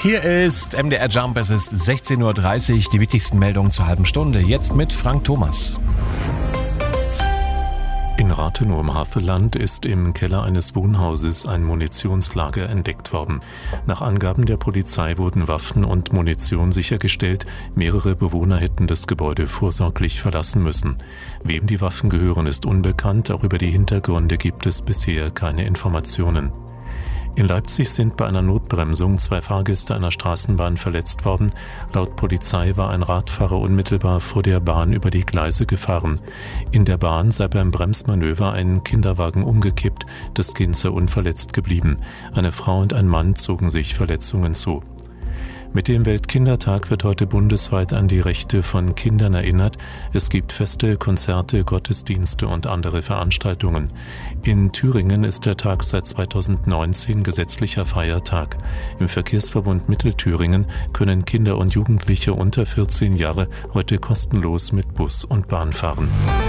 Hier ist MDR Jump, es ist 16.30 Uhr, die wichtigsten Meldungen zur halben Stunde. Jetzt mit Frank Thomas. In Rathenow im Havelland ist im Keller eines Wohnhauses ein Munitionslager entdeckt worden. Nach Angaben der Polizei wurden Waffen und Munition sichergestellt. Mehrere Bewohner hätten das Gebäude vorsorglich verlassen müssen. Wem die Waffen gehören, ist unbekannt. Auch über die Hintergründe gibt es bisher keine Informationen. In Leipzig sind bei einer Notbremsung 2 Fahrgäste einer Straßenbahn verletzt worden. Laut Polizei war ein Radfahrer unmittelbar vor der Bahn über die Gleise gefahren. In der Bahn sei beim Bremsmanöver ein Kinderwagen umgekippt. Das Kind sei unverletzt geblieben. Eine Frau und ein Mann zogen sich Verletzungen zu. Mit dem Weltkindertag wird heute bundesweit an die Rechte von Kindern erinnert. Es gibt Feste, Konzerte, Gottesdienste und andere Veranstaltungen. In Thüringen ist der Tag seit 2019 gesetzlicher Feiertag. Im Verkehrsverbund Mittelthüringen können Kinder und Jugendliche unter 14 Jahre heute kostenlos mit Bus und Bahn fahren.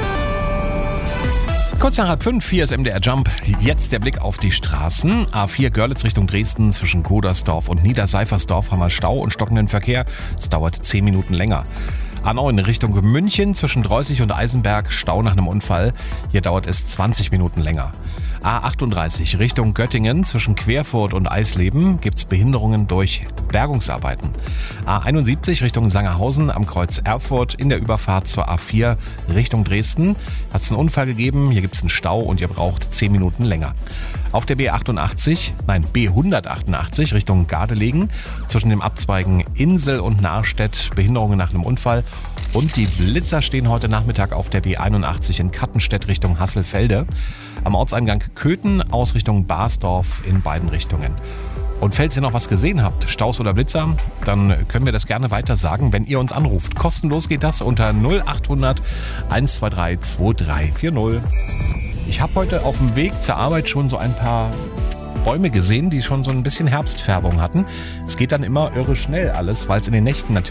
Kurz nach 5, hier ist MDR Jump. Jetzt der Blick auf die Straßen. A4 Görlitz Richtung Dresden zwischen Godersdorf und Niederseifersdorf haben wir Stau und stockenden Verkehr. Es dauert 10 Minuten länger. A9 Richtung München zwischen Dreußig und Eisenberg, Stau nach einem Unfall. Hier dauert es 20 Minuten länger. A38 Richtung Göttingen zwischen Querfurt und Eisleben gibt's Behinderungen durch Bergungsarbeiten. A71 Richtung Sangerhausen am Kreuz Erfurt in der Überfahrt zur A4 Richtung Dresden hat es einen Unfall gegeben. Hier gibt's einen Stau und ihr braucht 10 Minuten länger. Auf der B188 Richtung Gardelegen zwischen dem Abzweigen Insel und Nahrstedt Behinderungen nach einem Unfall. Und die Blitzer stehen heute Nachmittag auf der B81 in Kattenstedt Richtung Hasselfelde. Am Ortseingang Köthen aus Richtung Basdorf in beiden Richtungen. Und falls ihr noch was gesehen habt, Staus oder Blitzer, dann können wir das gerne weiter sagen, wenn ihr uns anruft. Kostenlos geht das unter 0800 123 2340. Ich habe heute auf dem Weg zur Arbeit schon so ein paar Bäume gesehen, die schon so ein bisschen Herbstfärbung hatten. Es geht dann immer irre schnell alles, weil es in den Nächten natürlich